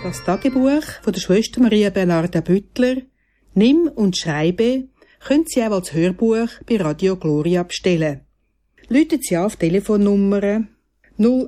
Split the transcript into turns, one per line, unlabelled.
Das Tagebuch von der Schwester Maria Bernarda Büttler, Nimm und Schreibe, können Sie auch als Hörbuch bei Radio Gloria bestellen. Rufen Sie auf Telefonnummer